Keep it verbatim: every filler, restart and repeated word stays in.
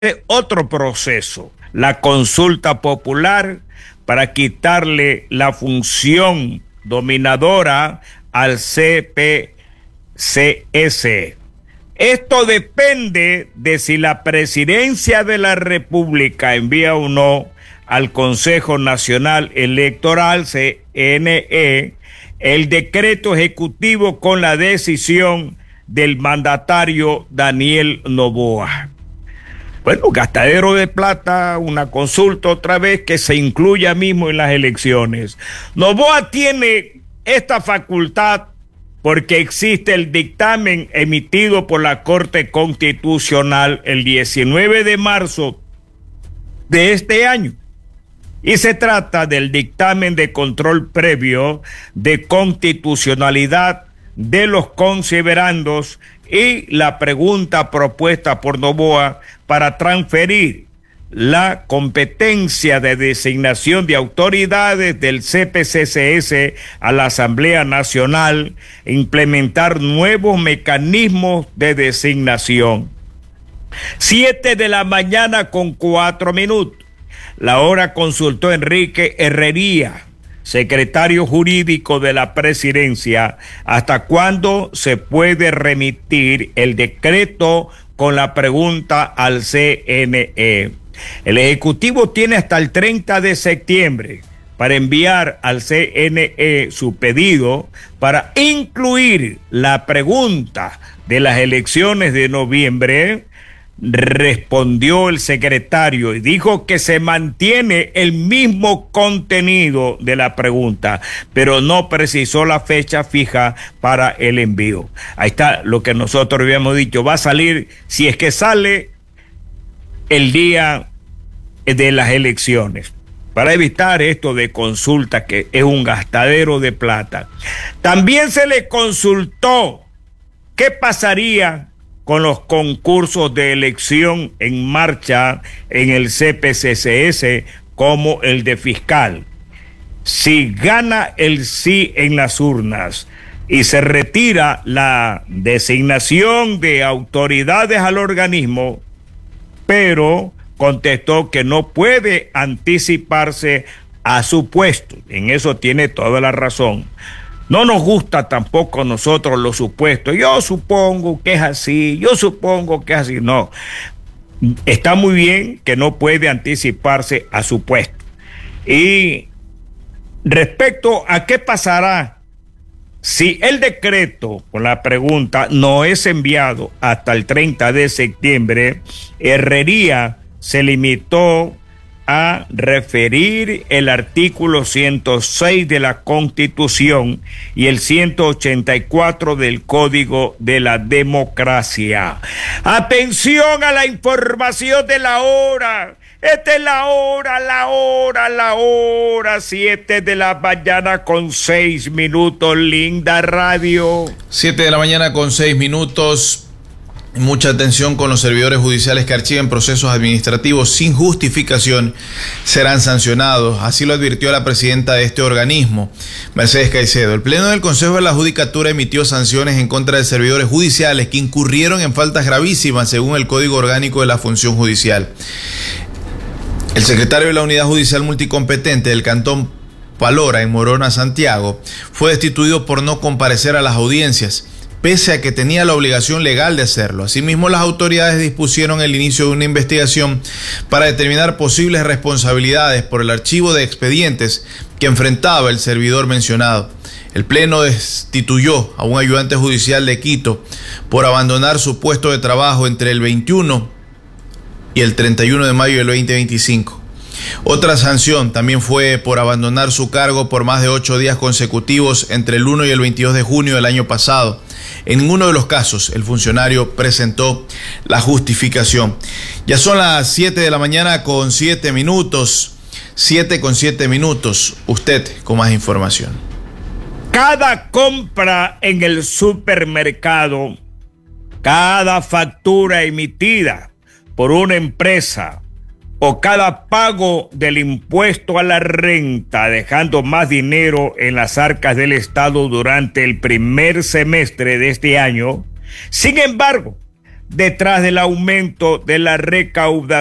otro proceso, la consulta popular, para quitarle la función dominadora al C P C S. Esto depende de si la Presidencia de la República envía o no al Consejo Nacional Electoral, C N E, el decreto ejecutivo con la decisión del mandatario Daniel Noboa. Bueno, gastadero de plata, una consulta otra vez que se incluya mismo en las elecciones. Noboa tiene esta facultad porque existe el dictamen emitido por la Corte Constitucional el diecinueve de marzo de este año. Y se trata del dictamen de control previo de constitucionalidad de los considerandos y la pregunta propuesta por Noboa para transferir la competencia de designación de autoridades del C P C C S a la Asamblea Nacional e implementar nuevos mecanismos de designación. Siete de la mañana con cuatro minutos. La hora consultó Enrique Herrería, secretario jurídico de la Presidencia, hasta cuándo se puede remitir el decreto con la pregunta al C N E. El Ejecutivo tiene hasta el treinta de septiembre para enviar al C N E su pedido para incluir la pregunta de las elecciones de noviembre. Respondió el secretario y dijo que se mantiene el mismo contenido de la pregunta, pero no precisó la fecha fija para el envío. Ahí está lo que nosotros habíamos dicho, va a salir, si es que sale, el día de las elecciones, para evitar esto de consulta que es un gastadero de plata. También se le consultó qué pasaría con los concursos de elección en marcha en el C P C C S, como el de fiscal. Si gana el sí en las urnas y se retira la designación de autoridades al organismo, pero contestó que no puede anticiparse a su puesto. En eso tiene toda la razón. No nos gusta tampoco a nosotros los supuestos. Yo supongo que es así, yo supongo que es así. No, está muy bien que no puede anticiparse a su puesto. Y respecto a qué pasará si el decreto con la pregunta no es enviado hasta el treinta de septiembre, Herrería se limitó a referir el artículo ciento seis de la Constitución y el ciento ochenta y cuatro del Código de la Democracia. Atención a la información de la hora. Esta es la hora, la hora, la hora, siete de la mañana con seis minutos, linda radio. Siete de la mañana con seis minutos. Mucha atención con los servidores judiciales que archiven procesos administrativos sin justificación serán sancionados. Así lo advirtió la presidenta de este organismo, Mercedes Caicedo. El Pleno del Consejo de la Judicatura emitió sanciones en contra de servidores judiciales que incurrieron en faltas gravísimas según el Código Orgánico de la Función Judicial. El secretario de la Unidad Judicial Multicompetente del Cantón Palora, en Morona, Santiago, fue destituido por no comparecer a las audiencias, pese a que tenía la obligación legal de hacerlo. Asimismo, las autoridades dispusieron el inicio de una investigación para determinar posibles responsabilidades por el archivo de expedientes que enfrentaba el servidor mencionado. El Pleno destituyó a un ayudante judicial de Quito por abandonar su puesto de trabajo entre el veintiuno y el treinta y uno de mayo del veinte veinticinco. Otra sanción también fue por abandonar su cargo por más de ocho días consecutivos entre el uno y el veintidós de junio del año pasado. En ninguno de los casos el funcionario presentó la justificación. Ya son las siete de la mañana con siete minutos. siete con siete minutos. Usted con más información. Cada compra en el supermercado, cada factura emitida por una empresa o cada pago del impuesto a la renta, dejando más dinero en las arcas del Estado durante el primer semestre de este año. Sin embargo, detrás del aumento de la recaudación